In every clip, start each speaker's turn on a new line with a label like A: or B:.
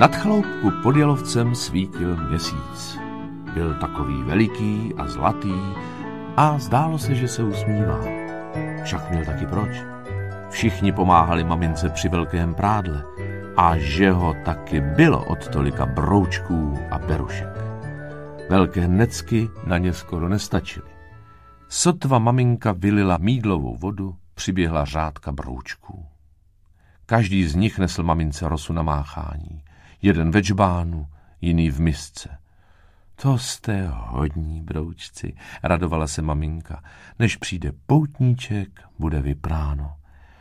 A: Nad chaloupku pod Jalovcem svítil měsíc. Byl takový veliký a zlatý a zdálo se, že se usmívá. Však měl taky proč. Všichni pomáhali mamince při velkém prádle a že ho taky bylo od tolika broučků a berušek. Velké necky na ně skoro nestačily. Sotva maminka vylila mýdlovou vodu, přiběhla řádka broučků. Každý z nich nesl mamince rosu na máchání. Jeden ve džbánu, jiný v misce. To jste hodní, broučci, radovala se maminka. Než přijde poutníček, bude vypráno.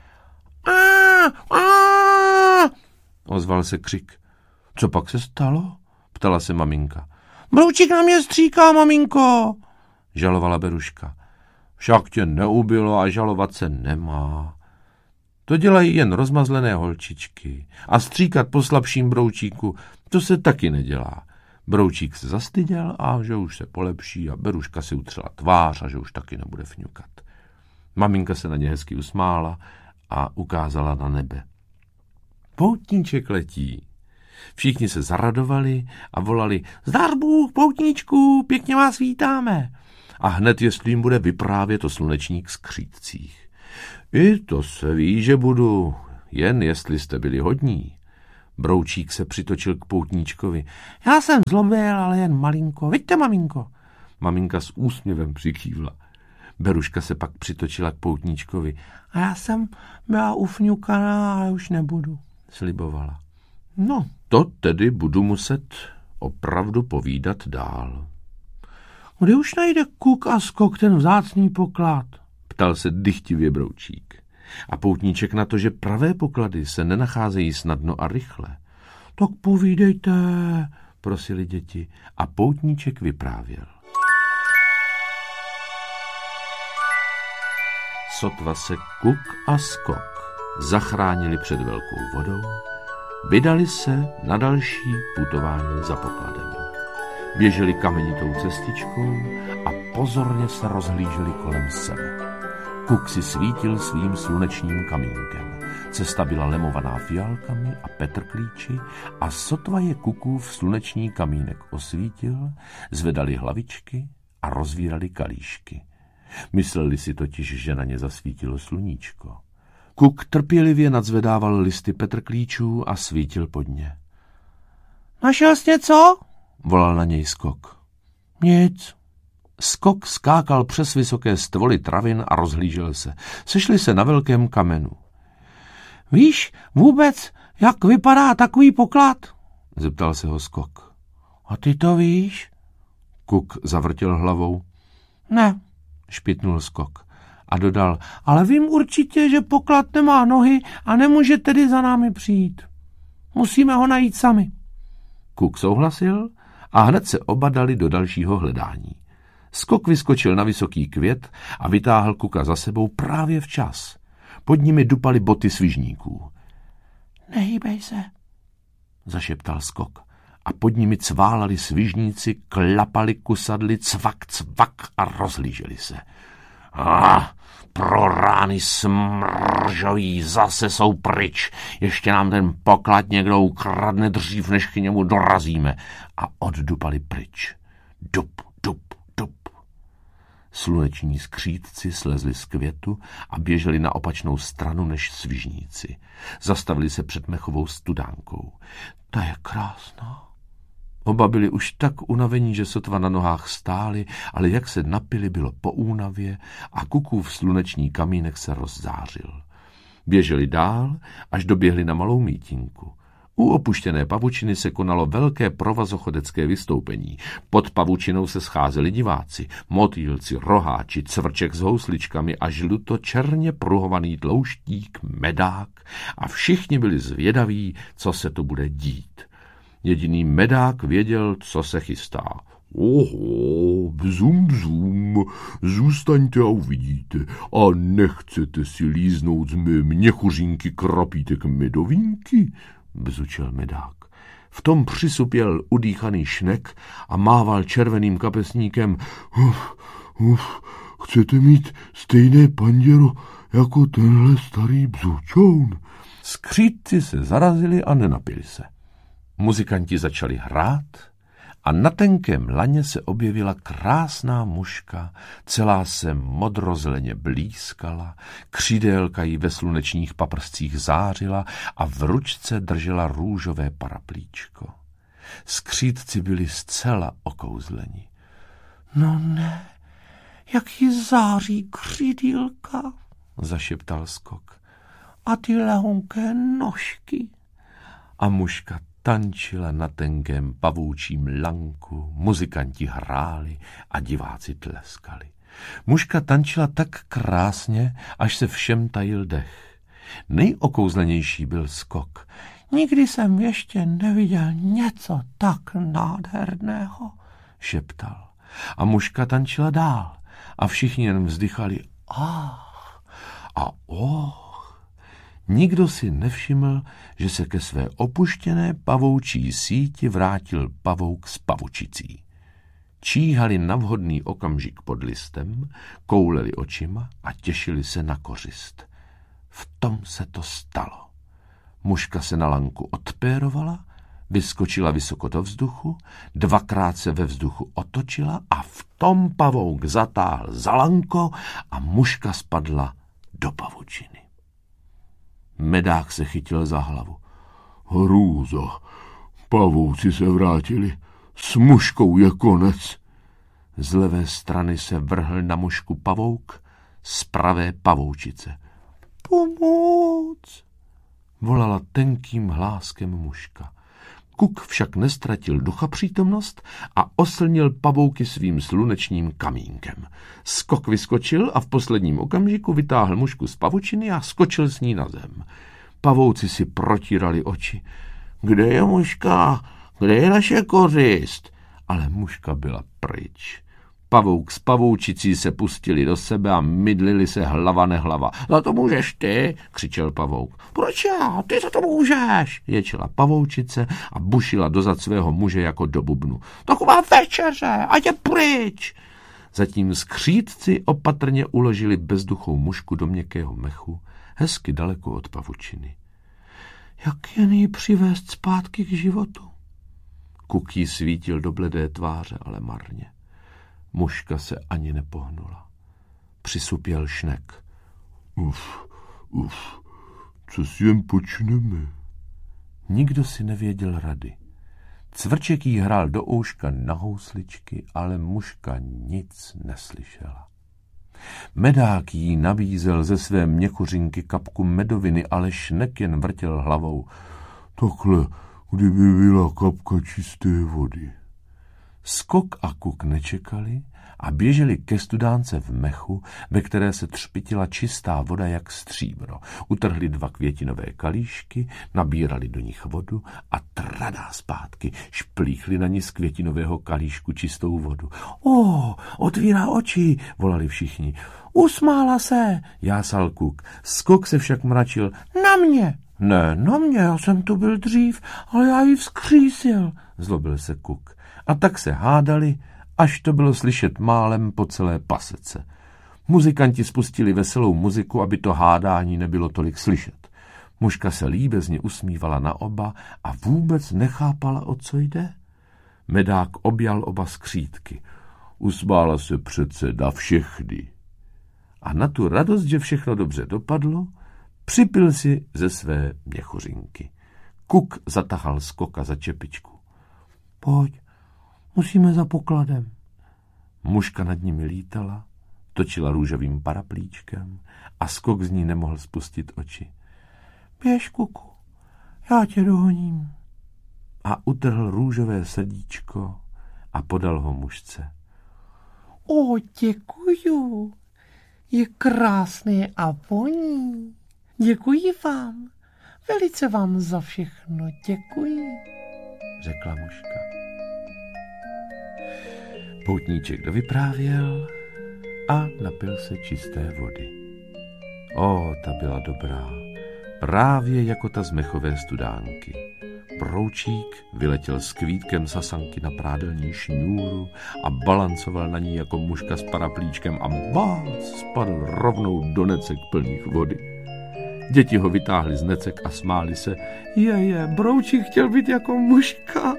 A: Ozval se křik. Co pak se stalo? Ptala se maminka. Broučík na mě stříká, maminko, žalovala beruška. Však tě neubilo a žalovat se nemá. To dělají jen rozmazlené holčičky. A stříkat po slabším broučíku, to se taky nedělá. Broučík se zastyděl a že už se polepší a beruška si utřela tvář a že už taky nebude fňukat. Maminka se na ně hezky usmála a ukázala na nebe. Poutníček letí. Všichni se zaradovali a volali: Zdar Bůh, poutníčku, pěkně vás vítáme. A hned jestli jim bude vyprávět o slunečních skřídcích. I to se ví, že budu, jen jestli jste byli hodní. Broučík se přitočil k poutníčkovi. Já jsem zlobil, ale jen malinko. Vidíte, maminko? Maminka s úsměvem přikývla. Beruška se pak přitočila k poutníčkovi. A já jsem byla ufňukaná, ale už nebudu, slibovala. No, to tedy budu muset opravdu povídat dál. Kdy už najde Kuk a Skok ten vzácný poklad? Ptal se dychtivě Broučík. A poutníček na to, že pravé poklady se nenacházejí snadno a rychle. Tak povídejte, prosili děti. A poutníček vyprávěl. Sotva se Kuk a Skok zachránili před velkou vodou, vydali se na další putování za pokladem. Běželi kamenitou cestičkou a pozorně se rozhlíželi kolem sebe. Kuk si svítil svým slunečním kamínkem. Cesta byla lemovaná fialkami a petrklíči a sotva je Kukův sluneční kamínek osvítil, zvedali hlavičky a rozvírali kalíšky. Mysleli si totiž, že na ně zasvítilo sluníčko. Kuk trpělivě nadzvedával listy petrklíčů a svítil pod ně. Našel jsi něco? Volal na něj Skok. Nic. Skok skákal přes vysoké stvoly travin a rozhlížel se. Sešli se na velkém kamenu. Víš vůbec, jak vypadá takový poklad? Zeptal se ho Skok. A ty to víš? Kuk zavrtěl hlavou. Ne, špitnul Skok a dodal, ale vím určitě, že poklad nemá nohy a nemůže tedy za námi přijít. Musíme ho najít sami. Kuk souhlasil a hned se oba dali do dalšího hledání. Skok vyskočil na vysoký květ a vytáhl Kuka za sebou právě včas. Pod nimi dupaly boty svižníků. Nehýbej se, zašeptal Skok. A pod nimi cválali svižníci, klapali kusadly, cvak, cvak a rozhlíželi se. Pro rány smržoví, zase jsou pryč. Ještě nám ten poklad někdo ukradne dřív, než k němu dorazíme. A oddupali pryč. Dup, dup, dup. Sluneční skřídci slezli z květu a běželi na opačnou stranu než svižníci. Zastavili se před mechovou studánkou. Ta je krásná. Oba byli už tak unavení, že sotva na nohách stáli, ale jak se napili, bylo po únavě a Kukův sluneční kamínek se rozzářil. Běželi dál, až doběhli na malou mítinku. U opuštěné pavučiny se konalo velké provazochodecké vystoupení. Pod pavučinou se scházeli diváci, motýlci, roháči, cvrček s housličkami a žluto-černě pruhovaný tlouštík, medák a všichni byli zvědaví, co se tu bude dít. Jediný medák věděl, co se chystá. Oho, bzum, bzum, zůstaňte a uvidíte. A nechcete si líznout z mé měchuřínky krapítek medovínky? Bzučel medák. V tom přisupěl udýchaný šnek a mával červeným kapesníkem. Chcete mít stejné panděro jako tenhle starý bzučoun? Skřídci se zarazili a nenapili se. Muzikanti začali hrát a na tenkém laně se objevila krásná muška, celá se modrozeleně blízkala, křídélka jí ve slunečních paprscích zářila a v ručce držela růžové paraplíčko. Skřídci byli zcela okouzleni. No ne, jak jí září křídílka, zašeptal Skok. A ty lehonké nožky. A muška tančila na tenkém pavoučím lanku, muzikanti hráli a diváci tleskali. Muška tančila tak krásně, až se všem tajil dech. Nejokouzlenější byl Skok. Nikdy jsem ještě neviděl něco tak nádherného, šeptal. A muška tančila dál a všichni jen vzdychali ach a oh. Nikdo si nevšiml, že se ke své opuštěné pavoučí síti vrátil pavouk s pavučicí. Číhali na vhodný okamžik pod listem, kouleli očima a těšili se na kořist. V tom se to stalo. Muška se na lanku odpérovala, vyskočila vysoko do vzduchu, dvakrát se ve vzduchu otočila a v tom pavouk zatáhl za lanko a muška spadla do pavučiny. Medák se chytil za hlavu. Hrůzo, pavouci se vrátili, s muškou je konec. Z levé strany se vrhl na mušku pavouk, z pravé pavoučice. Pomoc! Volala tenkým hláskem muška. Kuk však nestratil duchapřítomnost a oslnil pavouky svým slunečním kamínkem. Skok vyskočil a v posledním okamžiku vytáhl mušku z pavučiny a skočil s ní na zem. Pavouci si protírali oči. Kde je muška? Kde je naše kořist? Ale muška byla pryč. Pavouk s pavoučicí se pustili do sebe a mydlili se hlava nehlava. Za to můžeš ty, křičel pavouk. Proč já? Ty za to můžeš, ječela pavoučice a bušila dozad svého muže jako do bubnu. Taková večeře, ať je pryč. Zatím skřídci opatrně uložili bezduchou mušku do měkkého mechu, hezky daleko od pavučiny. Jak jen ji přivést zpátky k životu? Kuk jí svítil do bledé tváře, ale marně. Muška se ani nepohnula. Přisupěl Šnek. Co si jen počneme? Nikdo si nevěděl rady. Cvrček jí hrál do ouška na housličky, ale muška nic neslyšela. Medák jí nabízel ze své měkuřinky kapku medoviny, ale Šnek jen vrtěl hlavou. Takhle, kdyby byla kapka čisté vody. Skok a Kuk nečekali a běželi ke studánce v mechu, ve které se třpitila čistá voda jak stříbro. Utrhli 2 květinové kalíšky, nabírali do nich vodu a tradá zpátky šplíchli na ní z květinového kalíšku čistou vodu. Otvírá oči, volali všichni. Usmála se, jásal Kuk. Skok se však mračil. Na mě! Ne, na mě, já jsem tu byl dřív, ale já ji vzkřísil, zlobil se Kuk. A tak se hádali, až to bylo slyšet málem po celé pasece. Muzikanti spustili veselou muziku, aby to hádání nebylo tolik slyšet. Muška se líbezně usmívala na oba a vůbec nechápala, o co jde. Medák objal oba skřídky. Usmála se přece na všechny. A na tu radost, že všechno dobře dopadlo, připil si ze své měchořinky. Kuk zatahal Skoka za čepičku. Pojď, musíme za pokladem. Muška nad nimi lítala, točila růžovým paraplíčkem a Skok z ní nemohl spustit oči. Běž, Kuku, já tě dohoním. A utrhl růžové srdíčko a podal ho mušce. Děkuju, je krásný a voní. Děkuji vám, velice vám za všechno děkuji, řekla muška. Poutníček dovyprávěl a napil se čisté vody. Ta byla dobrá, právě jako ta z mechové studánky. Broučík vyletěl s kvítkem sasanky na prádelní šňůru a balancoval na ní jako muška s paraplíčkem a bác spadl rovnou do necek plných vody. Děti ho vytáhly z necek a smáli se. Broučík chtěl být jako mužka.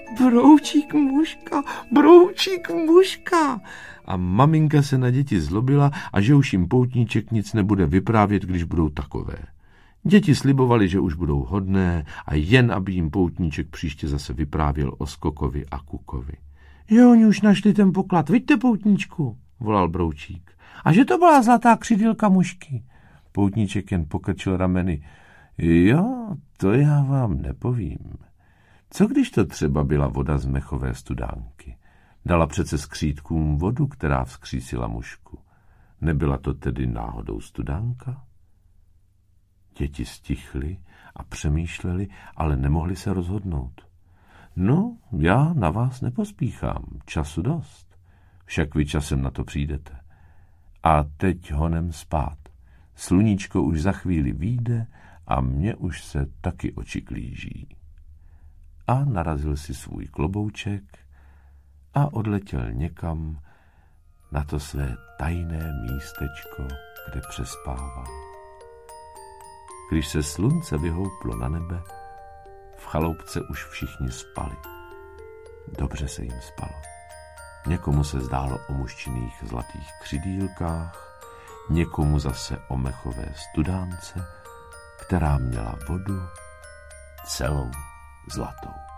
A: Broučík mužka. A maminka se na děti zlobila a že už jim poutníček nic nebude vyprávět, když budou takové. Děti slibovali, že už budou hodné a jen aby jim poutníček příště zase vyprávěl o Skokovi a Kukovi. Že oni už našli ten poklad, vidíte, poutníčku, volal Broučík. A že to byla zlatá křidýlka mužky. Poutníček jen pokrčil rameny. Jo, to já vám nepovím. Co když to třeba byla voda z mechové studánky? Dala přece skřítkům vodu, která vzkřísila mužku. Nebyla to tedy náhodou studánka? Děti stichly a přemýšleli, ale nemohli se rozhodnout. No, já na vás nepospíchám, času dost. Však vy časem na to přijdete. A teď honem spát. Sluníčko už za chvíli vyjde a mně už se taky oči klíží. A narazil si svůj klobouček a odletěl někam na to své tajné místečko, kde přespával. Když se slunce vyhouplo na nebe, v chaloupce už všichni spali. Dobře se jim spalo. Někomu se zdálo o mužčiných zlatých křidýlkách, někomu zase o mechové studánce, která měla vodu celou zlatou.